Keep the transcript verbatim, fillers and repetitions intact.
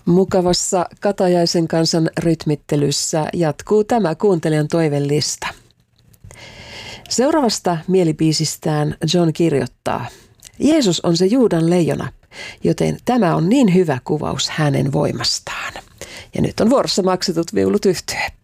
Mukavassa Katajaisen kansan rytmittelyssä jatkuu tämä kuuntelijan toivellista. Seuraavasta mielibiisistään John kirjoittaa: Jeesus on se Juudan leijona, joten tämä on niin hyvä kuvaus hänen voimastaan. Ja nyt on vuorossa Maksetut viulut -yhtye.